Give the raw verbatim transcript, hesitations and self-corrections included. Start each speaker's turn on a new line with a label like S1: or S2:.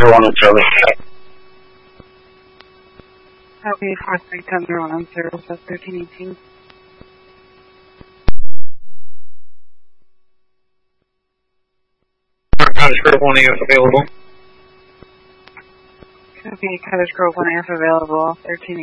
S1: zero one on service.
S2: Copy four three ten zero one on service at thirteen eighteen.
S1: Cottage Grove one A F available.
S2: Copy Cottage Grove one A F available, thirteen